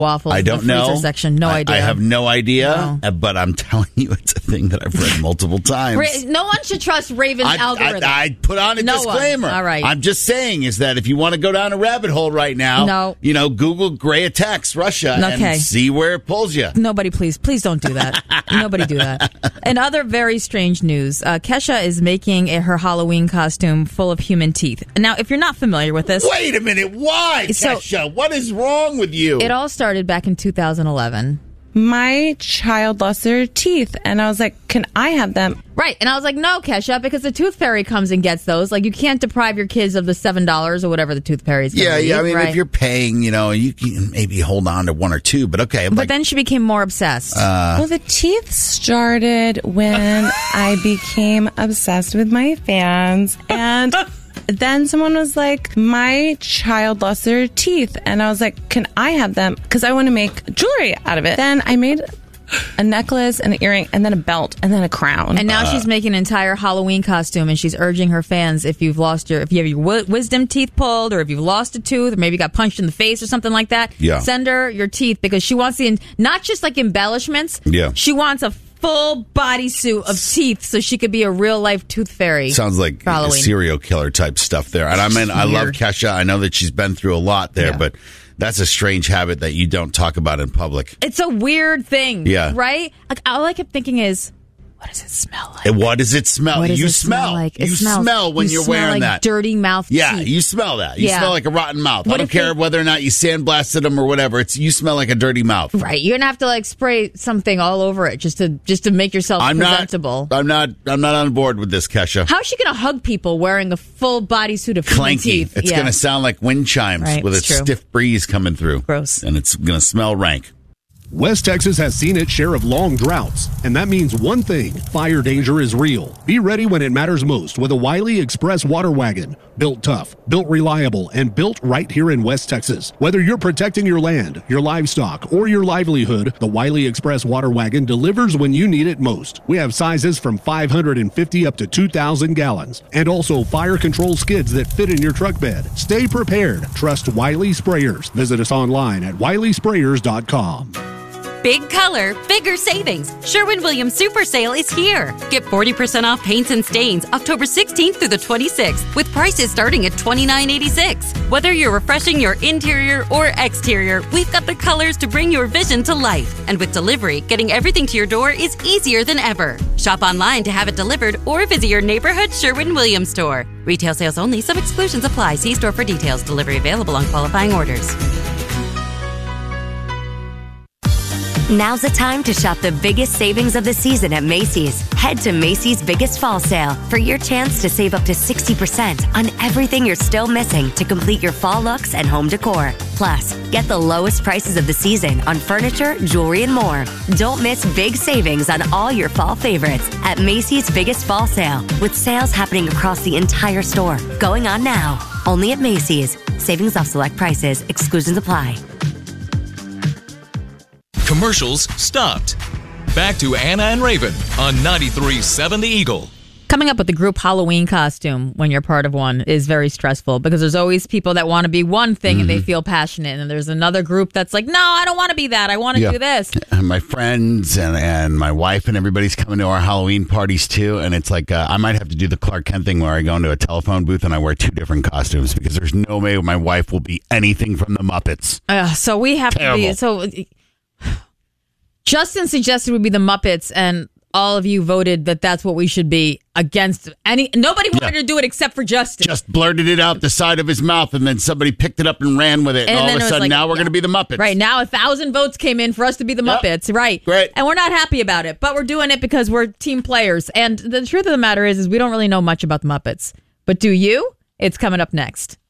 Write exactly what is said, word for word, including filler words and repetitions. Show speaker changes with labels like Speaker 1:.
Speaker 1: waffles
Speaker 2: I don't
Speaker 1: in the freezer
Speaker 2: know.
Speaker 1: section. No
Speaker 2: I,
Speaker 1: idea.
Speaker 2: I have no idea,
Speaker 1: No.
Speaker 2: but I'm telling you, it's a thing that I've read multiple times.
Speaker 1: Ra- no one should trust Raven's
Speaker 2: I,
Speaker 1: algorithm.
Speaker 2: I, I put on a
Speaker 1: No
Speaker 2: disclaimer.
Speaker 1: one. All right.
Speaker 2: I'm just saying is that if you want to go down a rabbit hole right now,
Speaker 1: No.
Speaker 2: you know, Google gray attacks Russia
Speaker 1: Okay.
Speaker 2: and see where it pulls you.
Speaker 1: Nobody, please, please don't do that. Nobody do that. And other very strange news. Uh, Kesha is making a, her Halloween costume full of human teeth. Now, if you're not familiar with this,
Speaker 2: Wait a minute. Why,
Speaker 1: So-
Speaker 2: Kesha? What is wrong with you?
Speaker 1: it all started back in two thousand eleven.
Speaker 3: My child lost their teeth, and I was like, can I have them?
Speaker 1: Right. And I was like, no, Kesha, because the Tooth Fairy comes and gets those. Like, you can't deprive your kids of the seven dollars or whatever the Tooth Fairy is going to
Speaker 2: yeah,
Speaker 1: be.
Speaker 2: yeah. I mean,
Speaker 1: right?
Speaker 2: if you're paying, you know, you can maybe hold on to one or two, but okay.
Speaker 1: But
Speaker 2: like,
Speaker 1: then she became more obsessed.
Speaker 2: Uh,
Speaker 3: Well, the teeth started when I became obsessed with my fans, and then someone was like, my child lost their teeth, and I was like, can I have them? Because I want to make jewelry out of it. Then I made a necklace and an earring and then a belt and then a crown.
Speaker 1: And now
Speaker 2: Uh.
Speaker 1: she's making an entire Halloween costume, and she's urging her fans, if you've lost your, if you have your wi- wisdom teeth pulled, or if you've lost a tooth, or maybe got punched in the face or something like that,
Speaker 2: Yeah.
Speaker 1: send her your teeth, because she wants the, not just like embellishments,
Speaker 2: Yeah.
Speaker 1: she wants a full bodysuit of teeth so she could be a real life Tooth Fairy.
Speaker 2: Sounds like
Speaker 1: for Halloween.
Speaker 2: serial killer type stuff there. And I mean, I love
Speaker 1: Weird.
Speaker 2: Kesha. I know that she's been through a lot there,
Speaker 1: Yeah.
Speaker 2: but that's a strange habit that you don't talk about in public.
Speaker 1: It's a weird thing,
Speaker 2: Yeah.
Speaker 1: right? Like, all I kept thinking is, what does it smell like?
Speaker 2: And what does it smell?
Speaker 1: What does
Speaker 2: you
Speaker 1: it smell like? It
Speaker 2: You
Speaker 1: smells-
Speaker 2: smell when
Speaker 1: you
Speaker 2: you're
Speaker 1: smell
Speaker 2: wearing
Speaker 1: like
Speaker 2: that.
Speaker 1: dirty mouth
Speaker 2: Yeah,
Speaker 1: teeth.
Speaker 2: you smell that. You
Speaker 1: Yeah.
Speaker 2: smell like a rotten mouth.
Speaker 1: What
Speaker 2: I don't
Speaker 1: if
Speaker 2: care
Speaker 1: they-
Speaker 2: whether or not you sandblasted them or whatever. It's you smell like a dirty mouth.
Speaker 1: Right, you're gonna have to like spray something all over it just to just to make yourself
Speaker 2: I'm
Speaker 1: presentable.
Speaker 2: not. I'm not. I'm not on board with this, Kesha.
Speaker 1: How is she gonna hug people wearing a full bodysuit of human
Speaker 2: Clanky.
Speaker 1: teeth?
Speaker 2: It's
Speaker 1: Yeah.
Speaker 2: going to sound like wind chimes
Speaker 1: Right,
Speaker 2: with a
Speaker 1: it's true.
Speaker 2: stiff breeze coming through.
Speaker 1: Gross.
Speaker 2: And it's going to smell rank.
Speaker 4: West Texas has seen its share of long droughts, and that means one thing: fire danger is real. Be ready when it matters most with a Wiley Express water wagon. Built tough, built reliable, and built right here in West Texas. Whether you're protecting your land, your livestock, or your livelihood, the Wiley Express water wagon delivers when you need it most. We have sizes from five hundred fifty up to two thousand gallons, and also fire control skids that fit in your truck bed. Stay prepared. Trust Wiley Sprayers. Visit us online at wiley sprayers dot com.
Speaker 5: Big color, bigger savings. Sherwin-Williams Super Sale is here. Get forty percent off paints and stains October sixteenth through the twenty-sixth with prices starting at twenty-nine eighty-six. Whether you're refreshing your interior or exterior, we've got the colors to bring your vision to life. And with delivery, getting everything to your door is easier than ever. Shop online to have it delivered or visit your neighborhood Sherwin-Williams store. Retail sales only. Some exclusions apply. See store for details. Delivery available on qualifying orders.
Speaker 6: Now's the time to shop the biggest savings of the season at Macy's. Head to Macy's Biggest Fall Sale for your chance to save up to sixty percent on everything you're still missing to complete your fall looks and home decor. Plus, get the lowest prices of the season on furniture, jewelry, and more. Don't miss big savings on all your fall favorites at Macy's Biggest Fall Sale, with sales happening across the entire store. Going on now. Only at Macy's. Savings off select prices. Exclusions apply.
Speaker 7: Commercials stopped. Back to Anna and Raven on ninety-three point seven The Eagle.
Speaker 1: Coming up with the group Halloween costume when you're part of one is very stressful, because there's always people that want to be one thing
Speaker 2: Mm-hmm.
Speaker 1: and they feel passionate, and there's another group that's like, no, I don't want to be that. I want to
Speaker 2: Yeah.
Speaker 1: do this.
Speaker 2: And my friends and, and my wife and everybody's coming to our Halloween parties too. And it's like, uh, I might have to do the Clark Kent thing where I go into a telephone booth and I wear two different costumes, because there's no way my wife will be anything from the Muppets.
Speaker 1: Uh, so we have
Speaker 2: Terrible.
Speaker 1: to be. So Justin suggested we be the Muppets, and all of you voted that that's what we should be against. Any nobody wanted
Speaker 2: Yeah.
Speaker 1: to do it except for Justin.
Speaker 2: Just blurted it out the side of his mouth, and then somebody picked it up and ran with it. And,
Speaker 1: And
Speaker 2: all
Speaker 1: then
Speaker 2: of
Speaker 1: it
Speaker 2: a
Speaker 1: was
Speaker 2: sudden,
Speaker 1: like,
Speaker 2: now we're
Speaker 1: yeah.
Speaker 2: going to be the Muppets.
Speaker 1: Right now, a thousand votes came in for us to be the
Speaker 2: Yep.
Speaker 1: Muppets. Right,
Speaker 2: Great.
Speaker 1: and we're not happy about it, but we're doing it because we're team players. And the truth of the matter is, is we don't really know much about the Muppets. But do you? It's coming up next.